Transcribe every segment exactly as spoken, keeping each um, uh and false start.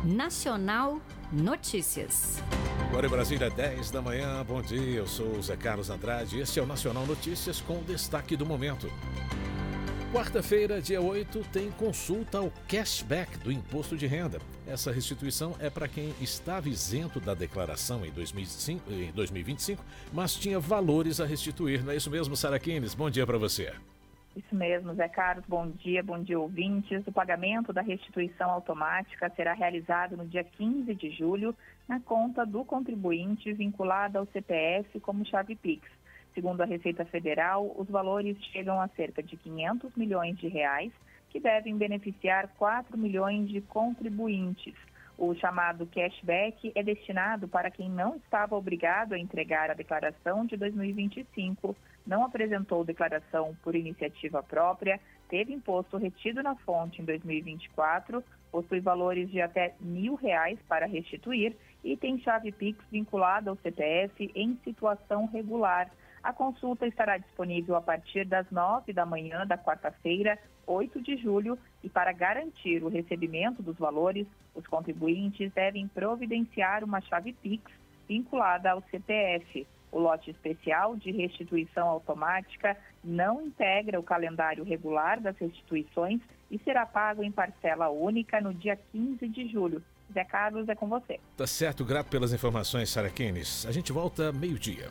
Nacional Notícias. Agora em Brasília, dez da manhã, bom dia, eu sou o Zé Carlos Andrade e este é o Nacional Notícias com destaque do momento. Quarta-feira, dia oito, tem consulta ao cashback do imposto de renda. Essa restituição é para quem estava isento da declaração em dois mil e vinte e cinco, mas tinha valores a restituir. Não é isso mesmo, Sara Keynes? Bom dia para você. Isso mesmo, Zé Carlos. Bom dia, bom dia, ouvintes. O pagamento da restituição automática será realizado no dia quinze de julho na conta do contribuinte vinculada ao C P F como chave Pix. Segundo a Receita Federal, os valores chegam a cerca de quinhentos milhões de reais, que devem beneficiar quatro milhões de contribuintes. O chamado cashback é destinado para quem não estava obrigado a entregar a declaração de dois mil e vinte e cinco, não apresentou declaração por iniciativa própria, teve imposto retido na fonte em dois mil e vinte e quatro, possui valores de até mil reais para restituir e tem chave Pix vinculada ao C P F em situação regular. A consulta estará disponível a partir das nove da manhã da quarta-feira, oito de julho, e para garantir o recebimento dos valores, os contribuintes devem providenciar uma chave Pix vinculada ao C P F. O lote especial de restituição automática não integra o calendário regular das restituições e será pago em parcela única no dia quinze de julho. Zé Carlos, é com você. Tá certo, grato pelas informações, Sara Keynes. A gente volta meio-dia.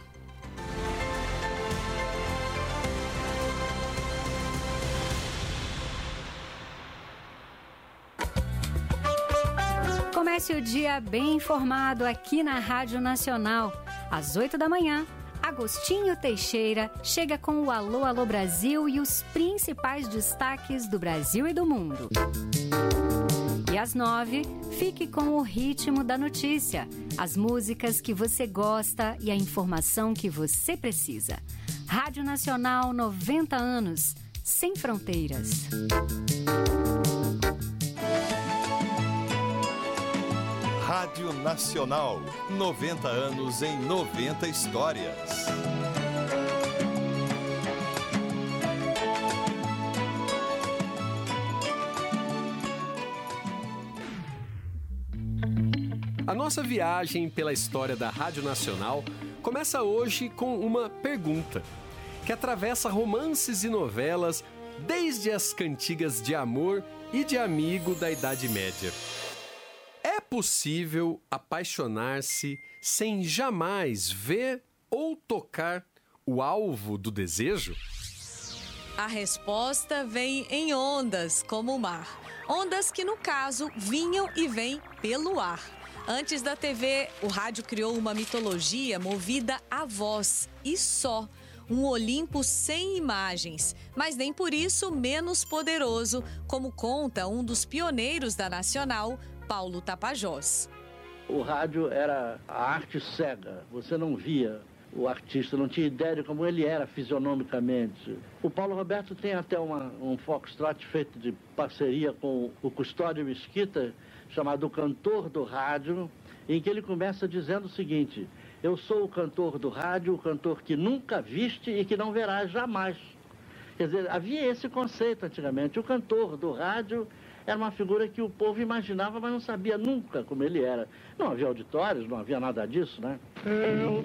Comece o dia bem informado aqui na Rádio Nacional. Às oito da manhã, Agostinho Teixeira chega com o Alô, Alô Brasil e os principais destaques do Brasil e do mundo. E às nove, fique com o ritmo da notícia, as músicas que você gosta e a informação que você precisa. Rádio Nacional, noventa anos, sem fronteiras. Rádio Nacional, noventa anos em noventa histórias. A nossa viagem pela história da Rádio Nacional começa hoje com uma pergunta que atravessa romances e novelas desde as cantigas de amor e de amigo da Idade Média. É possível apaixonar-se sem jamais ver ou tocar o alvo do desejo? A resposta vem em ondas, como o mar. Ondas que, no caso, vinham e vêm pelo ar. Antes da T V, o rádio criou uma mitologia movida à voz e só. Um Olimpo sem imagens, mas nem por isso menos poderoso, como conta um dos pioneiros da Nacional, Paulo Tapajós. O rádio era a arte cega, você não via o artista, não tinha ideia de como ele era fisionomicamente. O Paulo Roberto tem até uma, um foxtrot feito de parceria com o Custódio Mesquita, chamado Cantor do Rádio, em que ele começa dizendo o seguinte: eu sou o cantor do rádio, o cantor que nunca viste e que não verás jamais. Quer dizer, havia esse conceito antigamente. O cantor do rádio era uma figura que o povo imaginava, mas não sabia nunca como ele era. Não havia auditórios, não havia nada disso, né? Eu